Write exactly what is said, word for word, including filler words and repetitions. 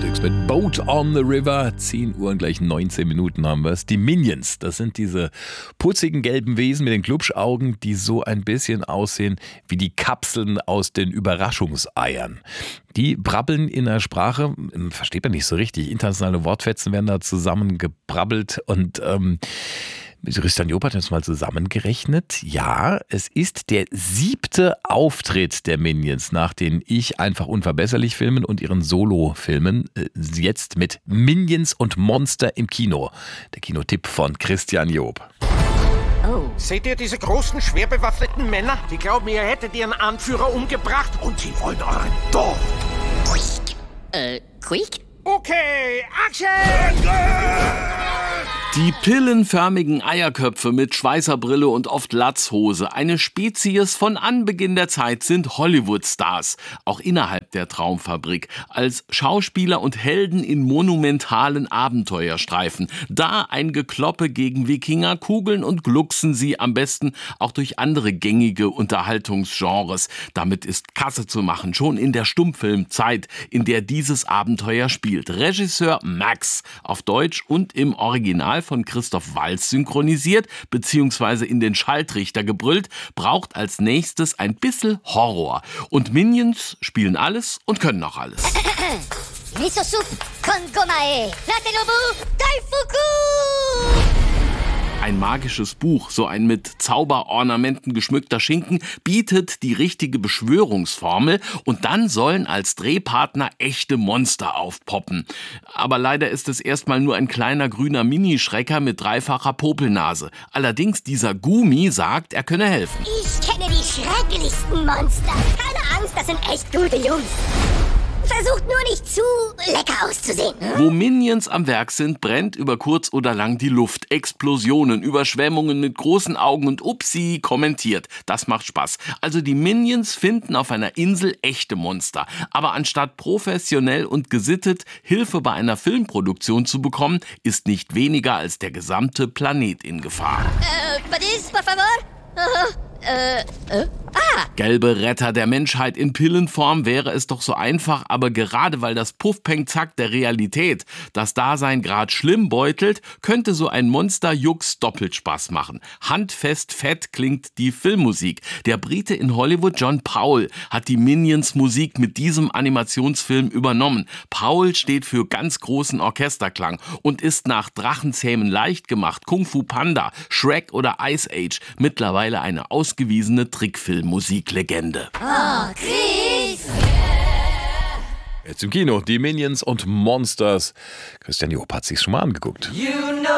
Deluxe mit Boat on the River. zehn Uhr und gleich neunzehn Minuten haben wir es. Die Minions, das sind diese putzigen gelben Wesen mit den Glubschaugen, die so ein bisschen aussehen wie die Kapseln aus den Überraschungseiern. Die brabbeln in der Sprache, versteht man nicht so richtig, internationale Wortfetzen werden da zusammengebrabbelt und ähm, Christian Job hat das mal zusammengerechnet. Ja, es ist der siebte Auftritt der Minions nach den Ich einfach unverbesserlich Filmen und ihren Solo-Filmen. Jetzt mit Minions und Monster im Kino. Der Kinotipp von Christian Job. Oh. Seht ihr diese großen, schwer bewaffneten Männer? Die glauben, ihr hättet ihren Anführer umgebracht und sie wollen euren Tod. Äh, quick? Okay, Action! Die pillenförmigen Eierköpfe mit Schweißerbrille und oft Latzhose, eine Spezies von Anbeginn der Zeit, sind Hollywood-Stars, auch innerhalb der Traumfabrik, als Schauspieler und Helden in monumentalen Abenteuerstreifen. Da ein Gekloppe gegen Wikinger, kugeln und glucksen sie am besten auch durch andere gängige Unterhaltungsgenres. Damit ist Kasse zu machen, schon in der Stummfilmzeit, in der dieses Abenteuer spielt. Regisseur Max, auf Deutsch und im Original von Christoph Waltz synchronisiert bzw. in den Schalltrichter gebrüllt, braucht als nächstes ein bisschen Horror. Und Minions spielen alles und können auch alles. Miso Soup con gomae, Natenobu Daifuku! Ein magisches Buch, so ein mit Zauberornamenten geschmückter Schinken, bietet die richtige Beschwörungsformel und dann sollen als Drehpartner echte Monster aufpoppen. Aber leider ist es erstmal nur ein kleiner grüner Minischrecker mit dreifacher Popelnase. Allerdings dieser Gumi sagt, er könne helfen. Ich kenne die schrecklichsten Monster. Keine Angst, das sind echt gute Jungs. Versucht nur nicht zu lecker auszusehen. Wo Minions am Werk sind, brennt über kurz oder lang die Luft. Explosionen, Überschwemmungen mit großen Augen und Upsi kommentiert. Das macht Spaß. Also die Minions finden auf einer Insel echte Monster. Aber anstatt professionell und gesittet Hilfe bei einer Filmproduktion zu bekommen, ist nicht weniger als der gesamte Planet in Gefahr. Äh, was ist, por favor? Äh, äh, ah! Gelbe Retter der Menschheit in Pillenform wäre es doch so einfach, aber gerade weil das Puff-Peng-Zack der Realität das Dasein grad schlimm beutelt, könnte so ein Monster-Jux doppelt Spaß machen. Handfest fett klingt die Filmmusik. Der Brite in Hollywood, John Powell, hat die Minions-Musik mit diesem Animationsfilm übernommen. Powell steht für ganz großen Orchesterklang und ist nach Drachenzähmen leicht gemacht, Kung Fu Panda, Shrek oder Ice Age mittlerweile eine ausgewiesene Trickfilm-Musiklegende. Oh, Chris! Jetzt im Kino, die Minions und Monsters. Christian Job hat sich's schon mal angeguckt. You know